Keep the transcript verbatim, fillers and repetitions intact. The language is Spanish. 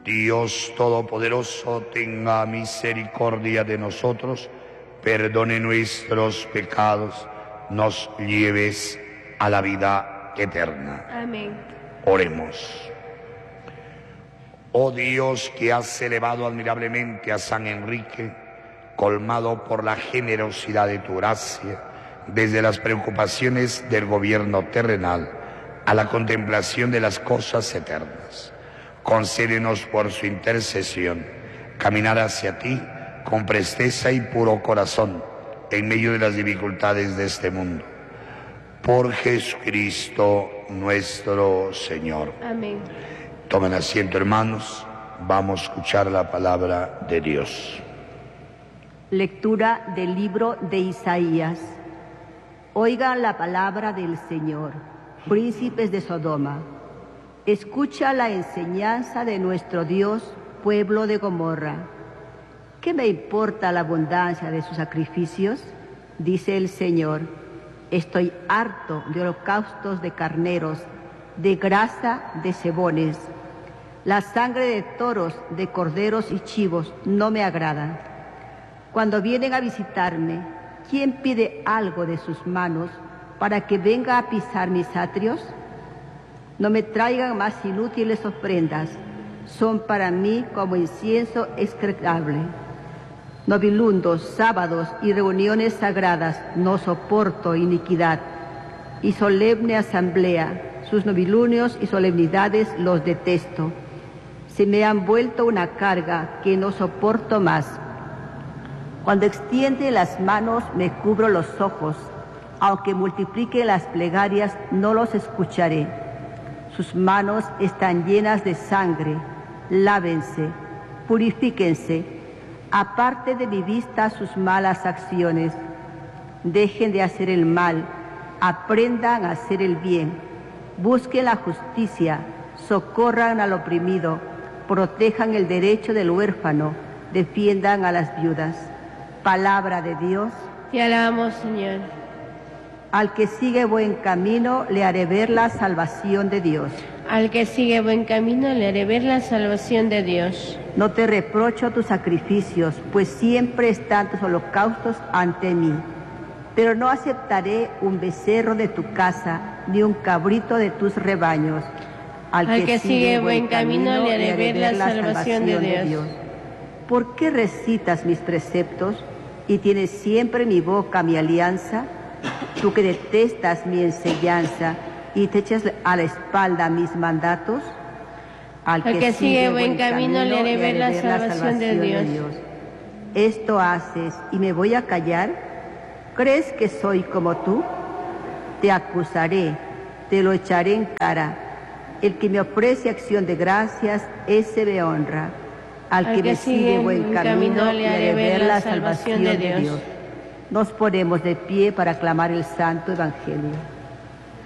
Dios Todopoderoso, tenga misericordia de nosotros, perdone nuestros pecados, nos lleves a la vida eterna. Amén. Oremos. Oh Dios, que has elevado admirablemente a San Enrique, colmado por la generosidad de tu gracia, desde las preocupaciones del gobierno terrenal a la contemplación de las cosas eternas. Concédenos por su intercesión caminar hacia ti con presteza y puro corazón en medio de las dificultades de este mundo. Por Jesucristo nuestro Señor. Amén. Tomen asiento, hermanos, vamos a escuchar la palabra de Dios. Lectura del libro de Isaías. Oigan la palabra del Señor, príncipes de Sodoma. Escucha la enseñanza de nuestro Dios, pueblo de Gomorra. ¿Qué me importa la abundancia de sus sacrificios? Dice el Señor. Estoy harto de holocaustos de carneros, de grasa de cebones. La sangre de toros, de corderos y chivos no me agrada. Cuando vienen a visitarme, ¿quién pide algo de sus manos para que venga a pisar mis atrios? No me traigan más inútiles ofrendas, son para mí como incienso execrable. Novilundos, sábados y reuniones sagradas, no soporto iniquidad. Y solemne asamblea, sus novilunios y solemnidades los detesto. Se me han vuelto una carga que no soporto más. Cuando extiende las manos me cubro los ojos, aunque multiplique las plegarias no los escucharé. Sus manos están llenas de sangre, lávense, purifíquense, aparte de mi vista sus malas acciones. Dejen de hacer el mal, aprendan a hacer el bien, busquen la justicia, socorran al oprimido, protejan el derecho del huérfano, defiendan a las viudas. Palabra de Dios. Te alabamos, Señor. Al que sigue buen camino, le haré ver la salvación de Dios. Al que sigue buen camino, le haré ver la salvación de Dios. No te reprocho tus sacrificios, pues siempre están tus holocaustos ante mí. Pero no aceptaré un becerro de tu casa, ni un cabrito de tus rebaños. Al, Al que, que sigue buen camino, camino le haré ver la salvación de Dios. de Dios. ¿Por qué recitas mis preceptos y tienes siempre en mi boca mi alianza? Tú que detestas mi enseñanza y te echas a la espalda mis mandatos. Al que, Al que sigue buen camino, camino le haré ver la salvación, la salvación de, Dios. de Dios. Esto haces y me voy a callar. ¿Crees que soy como tú? Te acusaré, te lo echaré en cara. El que me ofrece acción de gracias, ese me honra. Al, Al que, que me sigue buen camino, camino le haré ver la salvación de Dios. de Dios. Nos ponemos de pie para aclamar el Santo Evangelio.